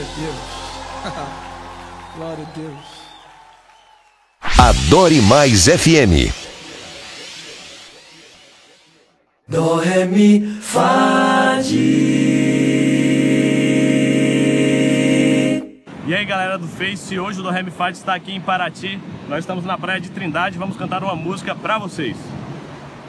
Deus. Glória a Deus. Adore Mais FM. Dó, ré, mi, fá, di. E aí galera do Face, hoje o Do Ré Mi Fá está aqui em Paraty. Nós estamos na praia de Trindade e vamos cantar uma música pra vocês.